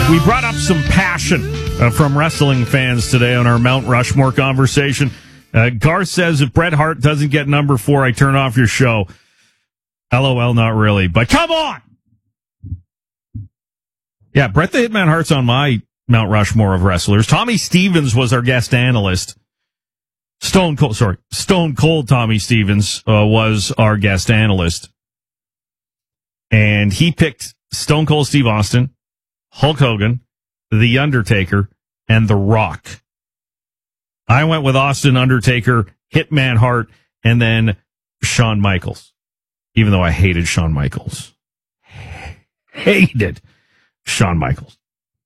We brought up some passion from wrestling fans today on our Mount Rushmore conversation. Garth says, if Bret Hart doesn't get number 4, I turn off your show. LOL, not really. But come on! Yeah, Bret the Hitman Hart's on my Mount Rushmore of wrestlers. Tommy Stevens was our guest analyst. Stone Cold Tommy Stevens was our guest analyst. And he picked Stone Cold Steve Austin, Hulk Hogan, The Undertaker, and The Rock. I went with Austin, Undertaker, Hitman Hart, and then Shawn Michaels. Even though I hated Shawn Michaels. Hated Shawn Michaels.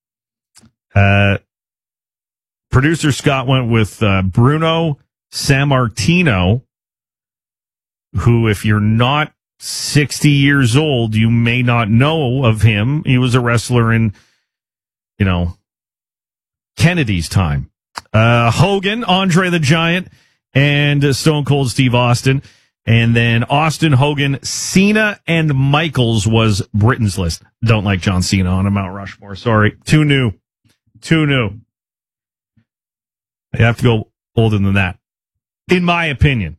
Producer Scott went with Bruno Sammartino, who, if you're not 60 years old, you may not know of him. He was a wrestler in, Kennedy's time. Hogan, Andre the Giant, and Stone Cold Steve Austin. And then Austin, Hogan, Cena, and Michaels was Britain's list. Don't like John Cena on a Mount Rushmore. Sorry. Too new. You have to go older than that, in my opinion.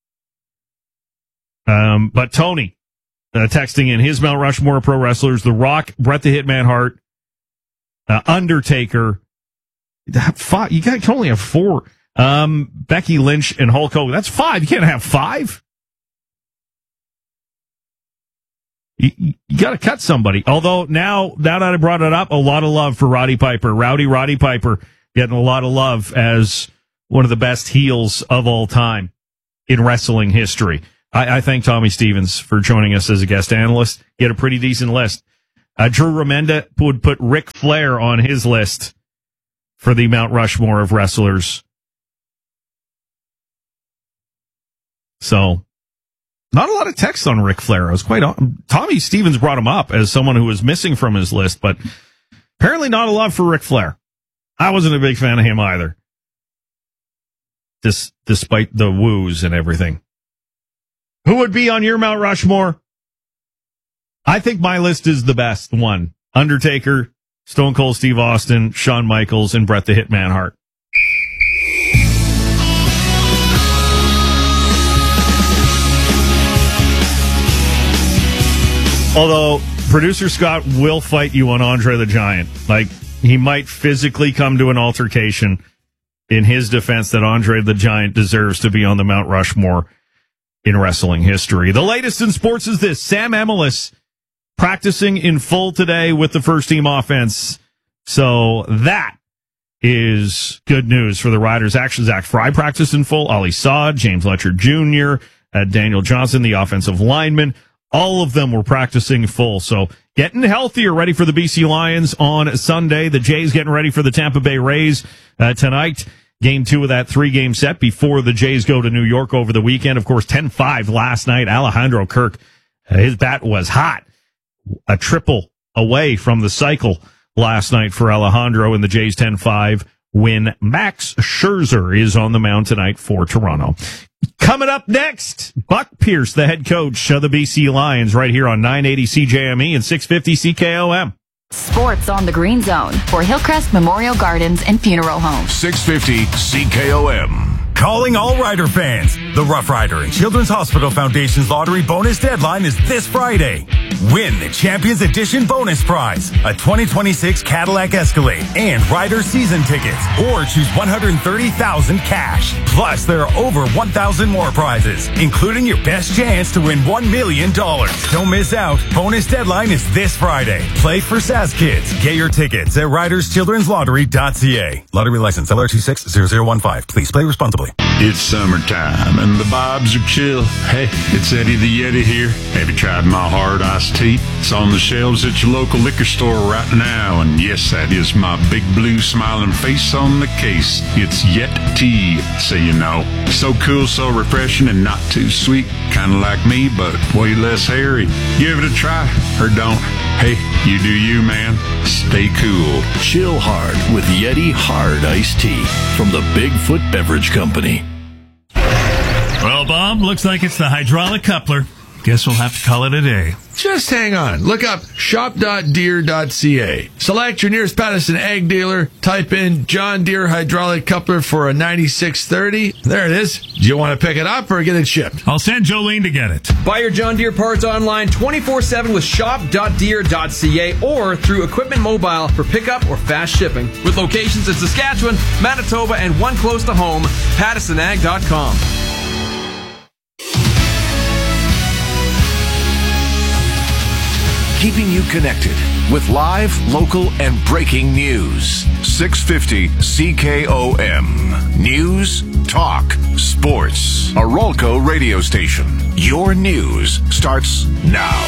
But Tony, texting in his Mount Rushmore pro wrestlers: The Rock, Bret the Hitman Hart, Undertaker. 5. You can only have 4. Becky Lynch and Hulk Hogan. That's 5. You can't have 5. You got to cut somebody. Although now that I brought it up, a lot of love for Roddy Piper. Roddy Piper getting a lot of love as one of the best heels of all time in wrestling history. I thank Tommy Stevens for joining us as a guest analyst. He had a pretty decent list. Drew Remenda would put Ric Flair on his list for the Mount Rushmore of wrestlers. So, not a lot of text on Ric Flair. I was Tommy Stevens brought him up as someone who was missing from his list, but apparently not a lot for Ric Flair. I wasn't a big fan of him either, despite the woos and everything. Who would be on your Mount Rushmore? I think my list is the best one. Undertaker, Stone Cold Steve Austin, Shawn Michaels, and Bret the Hitman Hart. Although, producer Scott will fight you on Andre the Giant. Like, he might physically come to an altercation in his defense that Andre the Giant deserves to be on the Mount Rushmore in wrestling history. The latest in sports is this: Sam Emilus practicing in full today with the first team offense. So that is good news for the Riders. Actually, Zach Fry practiced in full. Ali Saad, James Letcher Jr., Daniel Johnson, the offensive lineman. All of them were practicing full. So getting healthier, ready for the BC Lions on Sunday. The Jays getting ready for the Tampa Bay Rays tonight. Game 2 of that 3-game set before the Jays go to New York over the weekend. Of course, 10-5 last night. Alejandro Kirk, his bat was hot. A triple away from the cycle last night for Alejandro in the Jays 10-5 win. Max Scherzer is on the mound tonight for Toronto. Coming up next, Buck Pierce, the head coach of the BC Lions, right here on 980 CJME and 650 CKOM. Sports on the Green Zone for Hillcrest Memorial Gardens and Funeral Home. 650 CKOM. Calling all Rider fans. The Rough Rider and Children's Hospital Foundation's lottery bonus deadline is this Friday. Win the Champions Edition bonus prize, a 2026 Cadillac Escalade and Rider season tickets, or choose $130,000 cash. Plus, there are over 1,000 more prizes, including your best chance to win $1 million. Don't miss out. Bonus deadline is this Friday. Play for SAS Kids. Get your tickets at riderschildrenslottery.ca. Lottery license LR260015. Please play responsibly. It's summertime and the vibes are chill. Hey, it's Eddie the Yeti here. Have you tried my hard iced tea? It's on the shelves at your local liquor store right now. And yes, that is my big blue smiling face on the case. It's Yet Tea, so you know. So cool, so refreshing, and not too sweet. Kind of like me, but way less hairy. Give it a try, or don't. Hey, you do you, man. Stay cool. Chill hard with Yeti Hard Iced Tea from the Bigfoot Beverage Company. Well, Bob, looks like it's the hydraulic coupler. Guess we'll have to call it a day. Just hang on. Look up shop.deere.ca. Select your nearest Pattison ag dealer. Type in John Deere hydraulic coupler for a 9630. There it is. Do you want to pick it up or get it shipped? I'll send Jolene to get it. Buy your John Deere parts online 24/7 with shop.deere.ca or through Equipment Mobile for pickup or fast shipping. With locations in Saskatchewan, Manitoba, and one close to home, PattisonAg.com. Keeping you connected with live, local, and breaking news. 650 CKOM. News, talk, sports. A Rolco radio station. Your news starts now.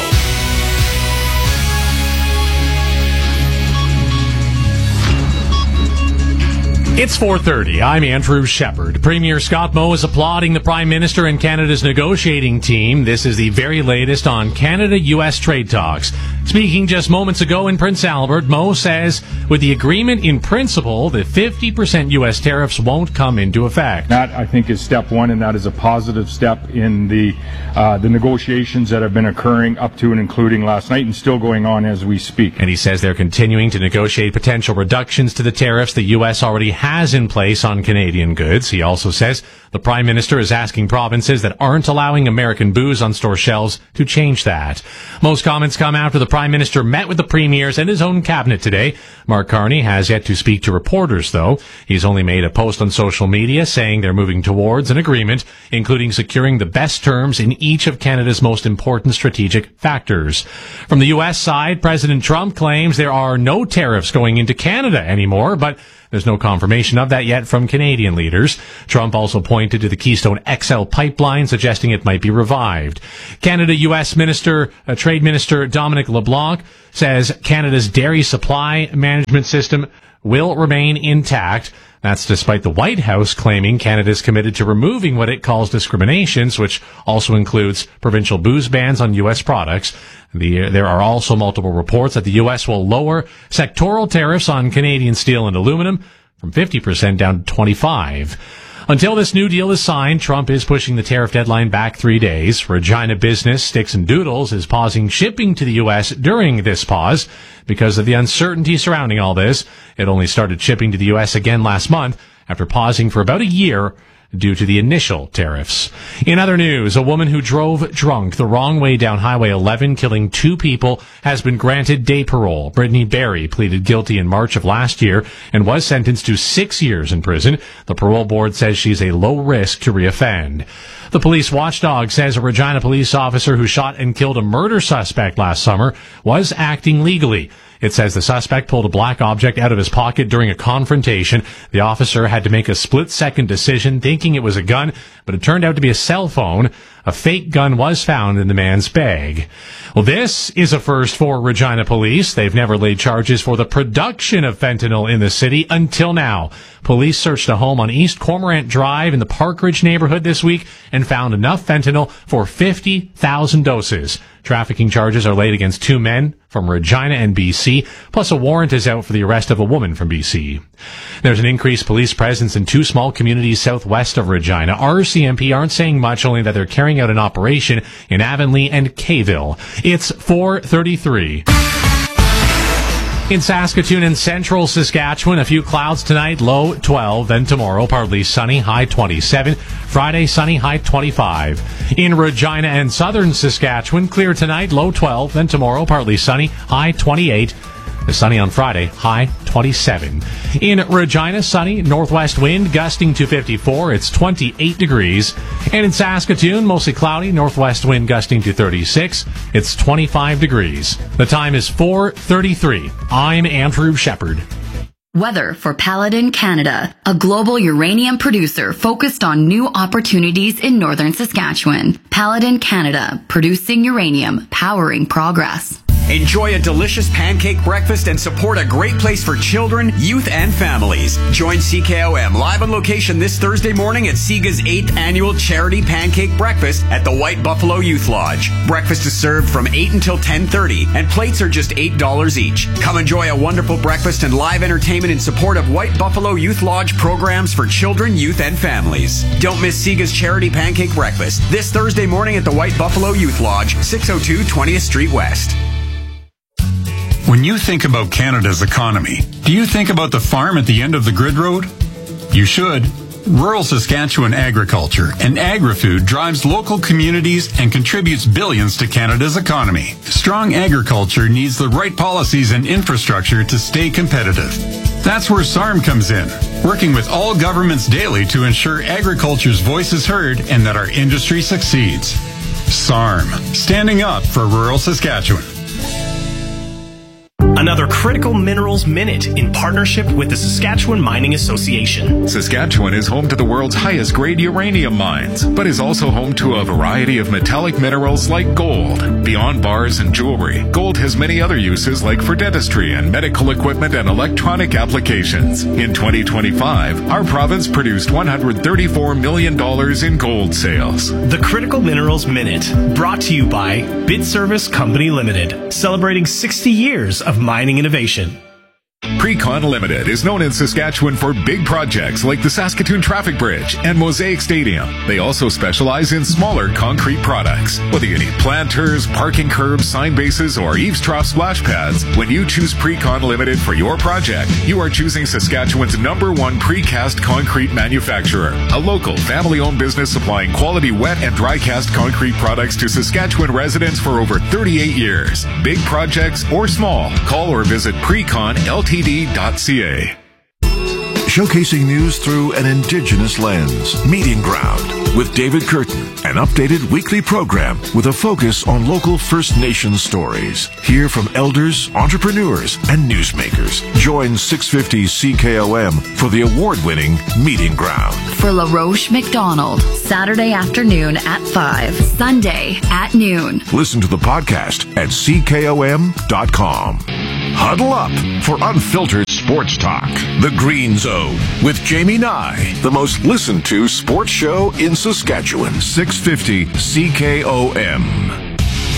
It's 4:30. I'm Andrew Shepard. Premier Scott Moe is applauding the Prime Minister and Canada's negotiating team. This is the very latest on Canada-U.S. trade talks. Speaking just moments ago in Prince Albert, Moe says with the agreement in principle, the 50% U.S. tariffs won't come into effect. That, I think, is step one, and that is a positive step in the negotiations that have been occurring up to and including last night and still going on as we speak. And he says they're continuing to negotiate potential reductions to the tariffs the U.S. already has in place on Canadian goods. He also says the Prime Minister is asking provinces that aren't allowing American booze on store shelves to change that. Most comments come after the Prime Minister met with the premiers and his own cabinet today. Mark Carney has yet to speak to reporters, though. He's only made a post on social media saying they're moving towards an agreement, including securing the best terms in each of Canada's most important strategic factors. From the U.S. side, President Trump claims there are no tariffs going into Canada anymore, but there's no confirmation of that yet from Canadian leaders. Trump also pointed to the Keystone XL pipeline, suggesting it might be revived. Canada-U.S. Trade Minister Dominic LeBlanc says Canada's dairy supply management system will remain intact. That's despite the White House claiming Canada is committed to removing what it calls discriminations, which also includes provincial booze bans on U.S. products. There are also multiple reports that the U.S. will lower sectoral tariffs on Canadian steel and aluminum from 50% down to 25%. Until this new deal is signed, Trump is pushing the tariff deadline back 3 days. Regina business Sticks and Doodles is pausing shipping to the U.S. during this pause because of the uncertainty surrounding all this. It only started shipping to the U.S. again last month after pausing for about a year due to the initial tariffs. In other news, a woman who drove drunk the wrong way down Highway 11, killing 2 people, has been granted day parole. Brittany Berry pleaded guilty in March of last year and was sentenced to 6 years in prison. The parole board says she's a low risk to reoffend. The police watchdog says a Regina police officer who shot and killed a murder suspect last summer was acting legally. It says the suspect pulled a black object out of his pocket during a confrontation. The officer had to make a split-second decision, thinking it was a gun, but it turned out to be a cell phone. A fake gun was found in the man's bag. Well, this is a first for Regina police. They've never laid charges for the production of fentanyl in the city until now. Police searched a home on East Cormorant Drive in the Parkridge neighborhood this week and found enough fentanyl for 50,000 doses. Trafficking charges are laid against 2 men from Regina and BC, plus a warrant is out for the arrest of a woman from BC. There's an increased police presence in 2 small communities southwest of Regina. RCMP aren't saying much, only that they're carrying out an operation in Avonlea and Kayville. It's 4:33. In Saskatoon and central Saskatchewan, a few clouds tonight, low 12. Then tomorrow, partly sunny, high 27. Friday, sunny, high 25. In Regina and southern Saskatchewan, clear tonight, low 12. Then tomorrow, partly sunny, high 28. Sunny on Friday, high 27. In Regina, sunny, northwest wind gusting to 54. It's 28 degrees. And in Saskatoon, mostly cloudy, northwest wind gusting to 36. It's 25 degrees. The time is 4:33. I'm Andrew Shepard. Weather for Paladin Canada, a global uranium producer focused on new opportunities in northern Saskatchewan. Paladin Canada, producing uranium, powering progress. Enjoy a delicious pancake breakfast and support a great place for children, youth, and families. Join CKOM live on location this Thursday morning at SIGA's 8th annual Charity Pancake Breakfast at the White Buffalo Youth Lodge. Breakfast is served from 8 until 10:30, and plates are just $8 each. Come enjoy a wonderful breakfast and live entertainment in support of White Buffalo Youth Lodge programs for children, youth, and families. Don't miss SIGA's Charity Pancake Breakfast this Thursday morning at the White Buffalo Youth Lodge, 602 20th Street West. When you think about Canada's economy, do you think about the farm at the end of the grid road? You should. Rural Saskatchewan agriculture and agri-food drives local communities and contributes billions to Canada's economy. Strong agriculture needs the right policies and infrastructure to stay competitive. That's where SARM comes in, working with all governments daily to ensure agriculture's voice is heard and that our industry succeeds. SARM, standing up for rural Saskatchewan. Another Critical Minerals Minute in partnership with the Saskatchewan Mining Association. Saskatchewan is home to the world's highest grade uranium mines, but is also home to a variety of metallic minerals like gold. Beyond bars and jewelry, gold has many other uses like for dentistry and medical equipment and electronic applications. In 2025, our province produced $134 million in gold sales. The Critical Minerals Minute, brought to you by Bid Service Company Limited, celebrating 60 years of mining innovation. Precon Limited is known in Saskatchewan for big projects like the Saskatoon Traffic Bridge and Mosaic Stadium. They also specialize in smaller concrete products. Whether you need planters, parking curbs, sign bases, or eaves trough splash pads, when you choose Precon Limited for your project, you are choosing Saskatchewan's #1 precast concrete manufacturer, a local family-owned business supplying quality wet and dry cast concrete products to Saskatchewan residents for over 38 years. Big projects or small, call or visit PreconLTD.ca. Showcasing news through an Indigenous lens. Meeting Ground with David Curtin, an updated weekly program with a focus on local First Nations stories. Hear from elders, entrepreneurs, and newsmakers. Join 650 CKOM for the award-winning Meeting Ground. For LaRoche McDonald, Saturday afternoon at 5, Sunday at noon. Listen to the podcast at CKOM.com. Huddle up for unfiltered sports talk. The Green Zone with Jamie Nye, the most listened to sports show in Saskatchewan. 650 CKOM.